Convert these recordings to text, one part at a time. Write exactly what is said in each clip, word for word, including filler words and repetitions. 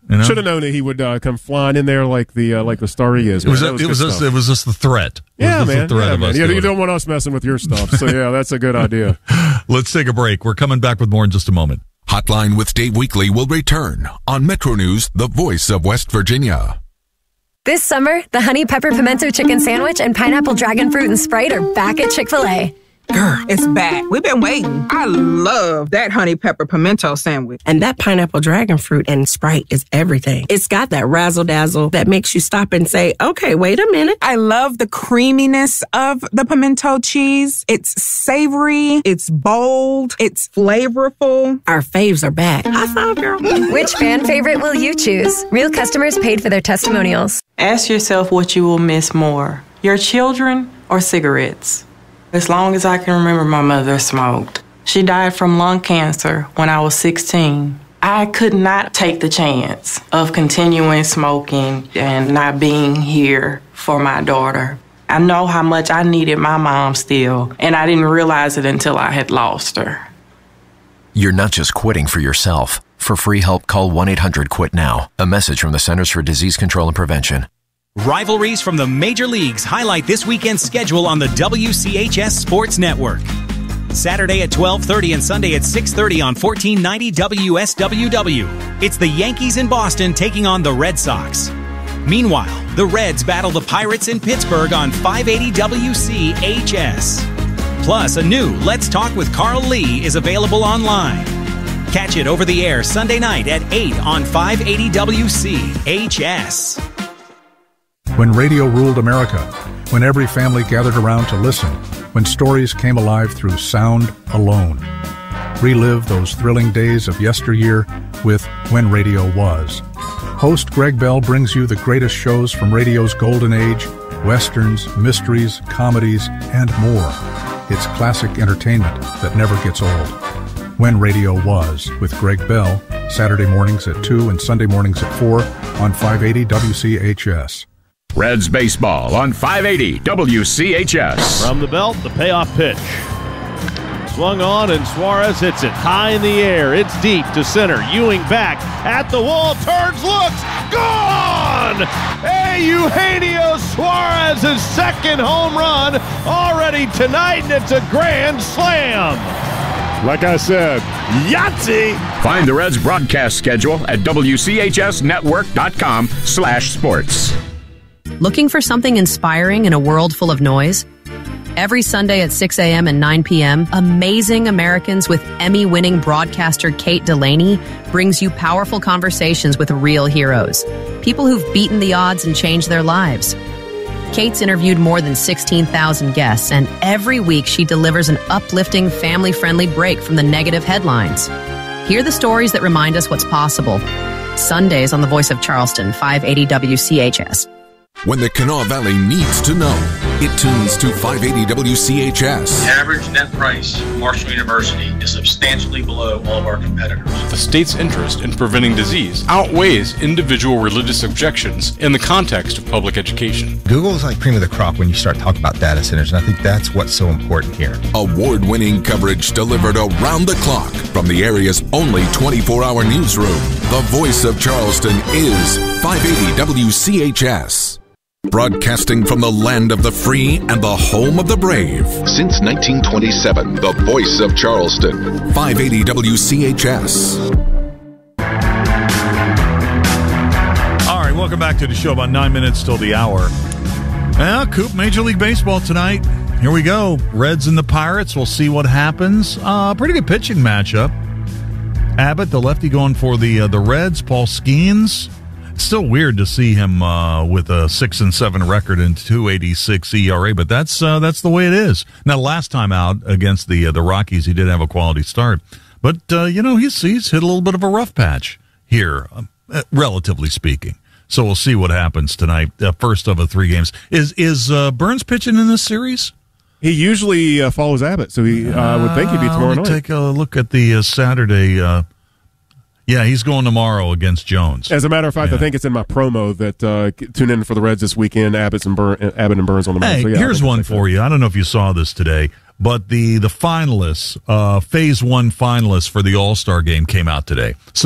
You know? Should have known that he would uh, come flying in there like the uh, like the star he is. It was, man. a, it, was just, it was just the threat. It Yeah, was just man. the threat Yeah, of man. us You, doing you it. don't want us messing with your stuff. So, yeah, that's a good idea. Let's take a break. We're coming back with more in just a moment. Hotline with Dave Weekly will return on Metro News, the voice of West Virginia. This summer, the Honey Pepper Pimento Chicken Sandwich and Pineapple Dragon Fruit and Sprite are back at Chick-fil-A. Grr, it's back. We've been waiting. I love that honey pepper pimento sandwich. And that pineapple dragon fruit and Sprite is everything. It's got that razzle-dazzle that makes you stop and say, okay, wait a minute. I love the creaminess of the pimento cheese. It's savory. It's bold. It's flavorful. Our faves are back. High five, girl. Which fan favorite will you choose? Real customers paid for their testimonials. Ask yourself what you will miss more, your children or cigarettes. As long as I can remember, my mother smoked. She died from lung cancer when I was sixteen. I could not take the chance of continuing smoking and not being here for my daughter. I know how much I needed my mom still, and I didn't realize it until I had lost her. You're not just quitting for yourself. For free help, call one eight hundred quit now. A message from the Centers for Disease Control and Prevention. Rivalries from the major leagues highlight this weekend's schedule on the W C H S Sports Network. Saturday at twelve thirty and Sunday at six thirty on fourteen ninety W S W W. It's the Yankees in Boston taking on the Red Sox. Meanwhile, the Reds battle the Pirates in Pittsburgh on five eighty W C H S. Plus, a new Let's Talk with Carl Lee is available online. Catch it over the air Sunday night at eight on five eighty W C H S. When radio ruled America, when every family gathered around to listen, when stories came alive through sound alone. Relive those thrilling days of yesteryear with When Radio Was. Host Greg Bell brings you the greatest shows from radio's golden age, westerns, mysteries, comedies, and more. It's classic entertainment that never gets old. When Radio Was with Greg Bell, Saturday mornings at two and Sunday mornings at four on five eighty W C H S. Reds baseball on five eighty W C H S. From the belt, the payoff pitch. Swung on, and Suarez hits it high in the air. It's deep to center. Ewing back at the wall, turns, looks, gone! Hey, Eugenio Suarez's second home run already tonight, and it's a grand slam. Like I said, Yahtzee! Find the Reds broadcast schedule at W C H S network dot com slash sports. Looking for something inspiring in a world full of noise? Every Sunday at six a.m. and nine p.m., Amazing Americans with Emmy-winning broadcaster Kate Delaney brings you powerful conversations with real heroes, people who've beaten the odds and changed their lives. Kate's interviewed more than sixteen thousand guests, and every week she delivers an uplifting, family-friendly break from the negative headlines. Hear the stories that remind us what's possible. Sundays on The Voice of Charleston, five eighty W C H S. When the Kanawha Valley needs to know, it tunes to five eighty W C H S. The average net price of Marshall University is substantially below all of our competitors. The state's interest in preventing disease outweighs individual religious objections in the context of public education. Google is like cream of the crop when you start talking about data centers, and I think that's what's so important here. Award-winning coverage delivered around the clock from the area's only twenty-four hour newsroom. The Voice of Charleston is five eighty W C H S. Broadcasting from the land of the free and the home of the brave. Since nineteen twenty-seven, the Voice of Charleston. five eighty W C H S. All right, welcome back to the show. About nine minutes till the hour. Well, Coop, Major League Baseball tonight. Here we go. Reds and the Pirates. We'll see what happens. Uh, pretty good pitching matchup. Abbott, the lefty, going for the uh, the Reds. Paul Skeens. Still weird to see him uh, with a six and seven record and two eighty-six E R A, but that's uh, that's the way it is. Now, last time out against the uh, the Rockies, he did have a quality start, but uh, you know he's he's hit a little bit of a rough patch here, uh, relatively speaking. So we'll see what happens tonight. Uh, first of the three games is is uh, Burns pitching in this series? He usually uh, follows Abbott, so he uh, would think he'd be tomorrow uh, night. Take a look at the uh, Saturday. Uh, Yeah, he's going tomorrow against Jones. As a matter of fact, yeah. I think it's in my promo that uh, tune in for the Reds this weekend. Abbott's and Bur- Abbott and Burns on the mound. Hey, so, yeah, here's one for you. I don't know if you saw this today, but the the finalists, uh, Phase One finalists for the All Star game came out today. So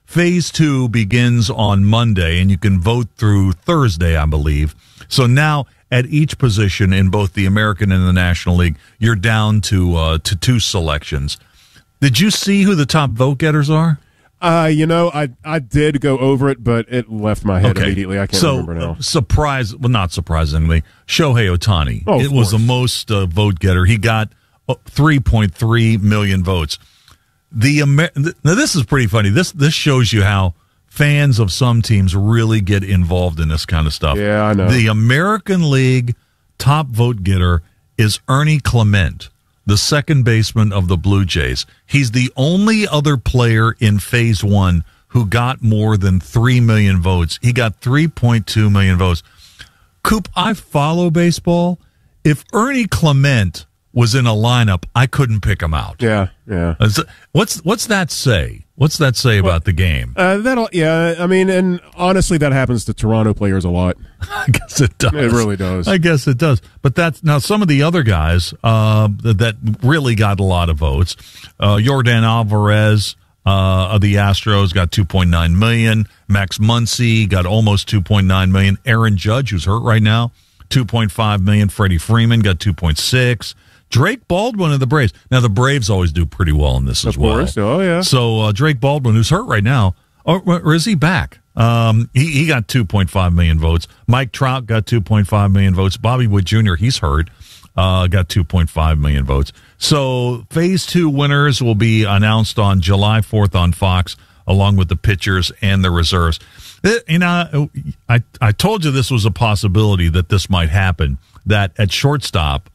phase two begins on Monday, and you can vote through Thursday, I believe. So now at each position in both the American and the National League, you're down to uh, to two selections. Did you see who the top vote getters are? Uh, you know, I I did go over it, but it left my head Okay. immediately. I can't so, remember now. Uh, surprise, well, not surprisingly, Shohei Ohtani. Oh, of it was the course. most uh, vote getter. He got uh, three point three million votes. The Amer- th- now this is pretty funny. This this shows you how fans of some teams really get involved in this kind of stuff. Yeah, I know. The American League top vote getter is Ernie Clement, the second baseman of the Blue Jays. He's the only other player in phase one who got more than three million votes. He got three point two million votes. Coop, I follow baseball. If Ernie Clement was in a lineup, I couldn't pick him out. Yeah, yeah. What's what's that say? What's that say about the game? Uh, that'll, yeah, I mean, and honestly, that happens to Toronto players a lot. I guess it does. It really does. I guess it does. But that's now some of the other guys uh, that, that really got a lot of votes. Uh, Yordan Alvarez uh, of the Astros got two point nine million. Max Muncy got almost two point nine million. Aaron Judge, who's hurt right now, two point five million. Freddie Freeman got two point six. Drake Baldwin of the Braves. Now, the Braves always do pretty well in this as Of well. course. Oh, yeah. So uh, Drake Baldwin, who's hurt right now, or, or is he back? Um, he, he got two point five million votes. Mike Trout got two point five million votes. Bobby Wood Junior, he's hurt, uh, got two point five million votes. So phase two winners will be announced on July fourth on Fox, along with the pitchers and the reserves. It, you know, I, I told you this was a possibility that this might happen, that at shortstop,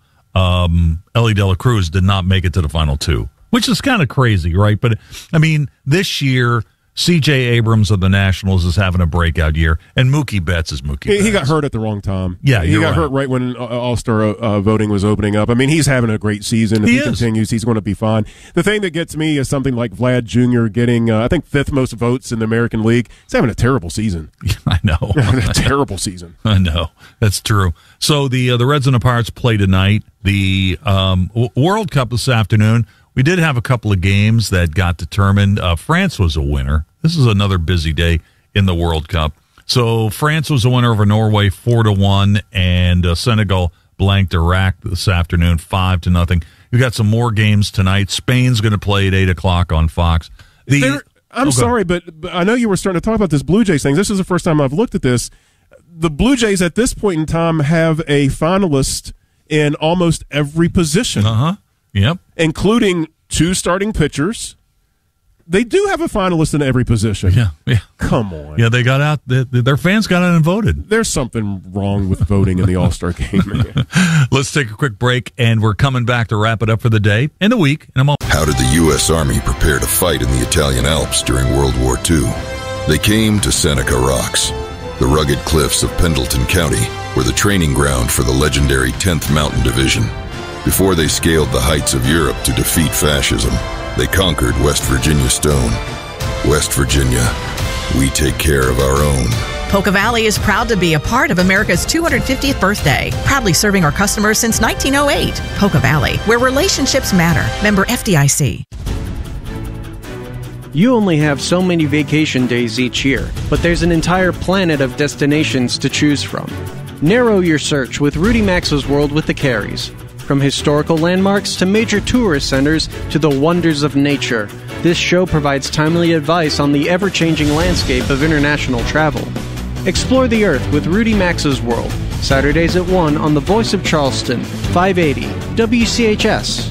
um, Ellie De La Cruz did not make it to the final two, which is kind of crazy, right? But, I mean, this year, C J Abrams of the Nationals is having a breakout year, and Mookie Betts is Mookie He, Betts. he got hurt at the wrong time. Yeah, he you're got right. hurt right when uh, All-Star uh, voting was opening up. I mean, he's having a great season. If He he, is. continues, he's going to be fine. The thing that gets me is something like Vlad Junior getting, uh, I think, fifth most votes in the American League. He's having a terrible season. I know. a terrible season. I know. That's true. So the uh, the Reds and the Pirates play tonight. The um, w- World Cup this afternoon. We did have a couple of games that got determined. Uh, France was a winner. This is another busy day in the World Cup. So France was a winner over Norway, four to one, and uh, Senegal blanked Iraq this afternoon, five to nothing. We got some more games tonight. Spain's going to play at eight o'clock on Fox. The, There- I'm Oh, go sorry, but, but I know you were starting to talk about this Blue Jays thing. This is the first time I've looked at this. The Blue Jays at this point in time have a finalist in almost every position. Uh-huh. Yep. Including two starting pitchers. They do have a finalist in every position. Yeah, yeah. Come on. Yeah, they got out. They, their fans got out and voted. There's something wrong with voting in the All-Star game. Man. Let's take a quick break, and we're coming back to wrap it up for the day and the week in a moment. How did the U S. Army prepare to fight in the Italian Alps during World War Two? They came to Seneca Rocks. The rugged cliffs of Pendleton County were the training ground for the legendary tenth Mountain Division. Before they scaled the heights of Europe to defeat fascism, they conquered West Virginia stone. West Virginia, we take care of our own. Polka Valley is proud to be a part of America's two hundred fiftieth birthday, proudly serving our customers since nineteen oh eight. Polka Valley, where relationships matter. Member F D I C. You only have so many vacation days each year, but there's an entire planet of destinations to choose from. Narrow your search with Rudy Maxa's World with the Careys. From historical landmarks to major tourist centers to the wonders of nature, this show provides timely advice on the ever-changing landscape of international travel. Explore the Earth with Rudy Maxa's World, Saturdays at one on The Voice of Charleston, five eighty W C H S.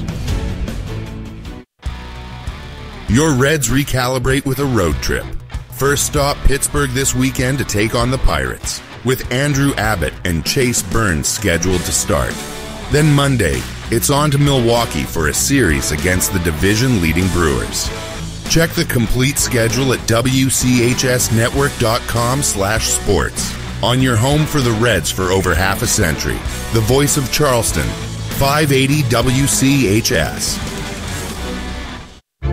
Your Reds recalibrate with a road trip. First stop, Pittsburgh this weekend to take on the Pirates, with Andrew Abbott and Chase Burns scheduled to start. Then Monday, it's on to Milwaukee for a series against the division-leading Brewers. Check the complete schedule at W C H S network dot com slash sports. On your home for the Reds for over half a century, the voice of Charleston, five eighty W C H S.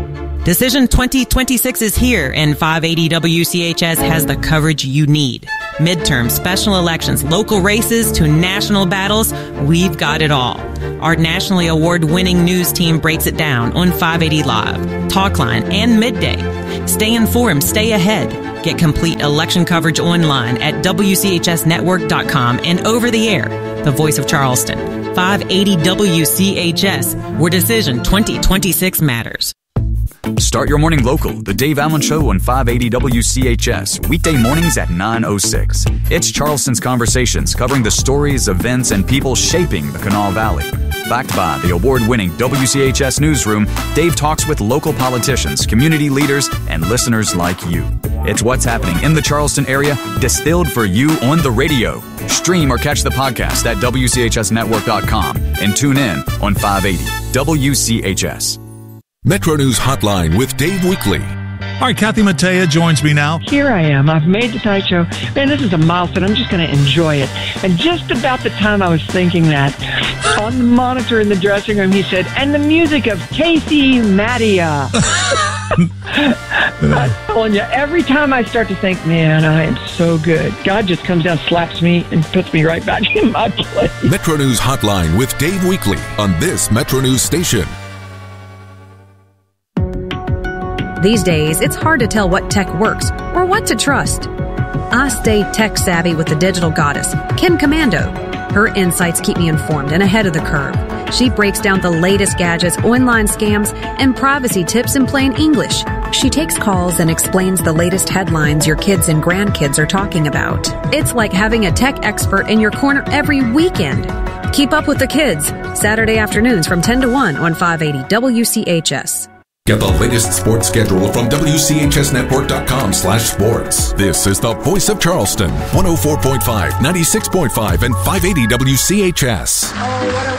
Decision twenty twenty-six is here, and five eighty W C H S has the coverage you need. midterms, special elections, local races to national battles, we've got it all. Our nationally award-winning news team breaks it down on five eighty Live, Talkline, and Midday. Stay informed, stay ahead. Get complete election coverage online at W C H S network dot com and over the air. The Voice of Charleston, five eighty W C H S, where Decision twenty twenty-six matters. Start your morning local, the Dave Allen Show on five eighty W C H S, weekday mornings at nine oh six. It's Charleston's Conversations, covering the stories, events, and people shaping the Kanawha Valley. Backed by the award-winning W C H S Newsroom, Dave talks with local politicians, community leaders, and listeners like you. It's what's happening in the Charleston area, distilled for you on the radio. Stream or catch the podcast at W C H S network dot com and tune in on five eighty W C H S. Metro News Hotline with Dave Weekly. All right, Kathy Mattea joins me now. Here I am. I've made the Tonight Show. Man, this is a milestone. I'm just going to enjoy it. And just about the time I was thinking that, on the monitor in the dressing room, he said, and the music of Casey Mattea. I'm telling you, every time I start to think, man, I am so good, God just comes down, slaps me, and puts me right back in my place. Metro News Hotline with Dave Weekly on this Metro News station. These days, it's hard to tell what tech works or what to trust. I stay tech savvy with the digital goddess, Kim Commando. Her insights keep me informed and ahead of the curve. She breaks down the latest gadgets, online scams, and privacy tips in plain English. She takes calls and explains the latest headlines your kids and grandkids are talking about. It's like having a tech expert in your corner every weekend. Keep up with the kids, Saturday afternoons from ten to one on five eighty W C H S. Get the latest sports schedule from W C H S network dot com slash sports. This is the Voice of Charleston, one oh four point five, ninety-six point five, and five eighty W C H S.